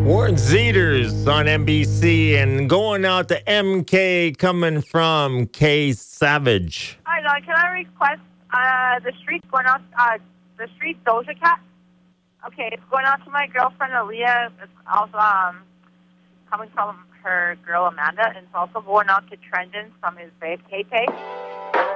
Warren Zeters on NBC and going out to MK coming from K Savage. Hi, Don. Can I request the street going out, the street Doja Cat? Okay, it's going out to my girlfriend Aaliyah. It's also coming from her girl Amanda, and it's also going out to Trendon from his babe Tay Tay.